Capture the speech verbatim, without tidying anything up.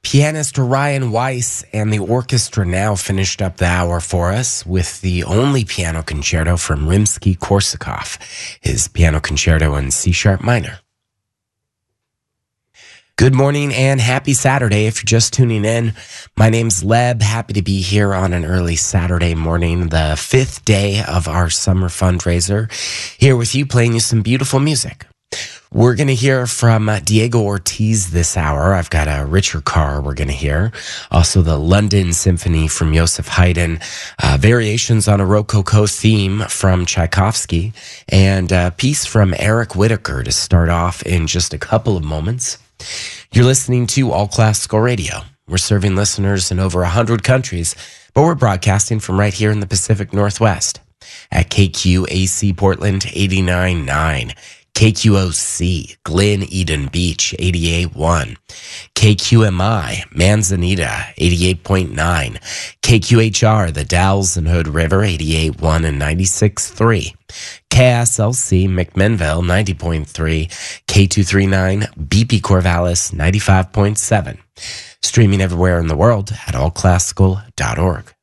Pianist Ryan Weiss and the orchestra now finished up the hour for us with the only piano concerto from Rimsky-Korsakov, his piano concerto in C-sharp minor. Good morning and happy Saturday. If you're just tuning in, my name's Leb. Happy to be here on an early Saturday morning, the fifth day of our summer fundraiser, here with you playing you some beautiful music. We're going to hear from uh, Diego Ortiz this hour. I've got a Richard Carr we're going to hear. Also the London Symphony from Joseph Haydn, uh, variations on a Rococo theme from Tchaikovsky, and a piece from Eric Whitacre to start off in just a couple of moments. You're listening to All Classical Radio. We're serving listeners in over one hundred countries, but we're broadcasting from right here in the Pacific Northwest at K Q A C Portland eighty-nine point nine. K Q O C, Glen Eden Beach, eighty-eight point one. K Q M I, Manzanita, eighty-eight point nine. K Q H R, the Dalles and Hood River, eighty-eight point one and ninety-six point three. K S L C, McMinnville, ninety point three. K two thirty-nine, B P Corvallis, ninety-five point seven. Streaming everywhere in the world at all classical dot org.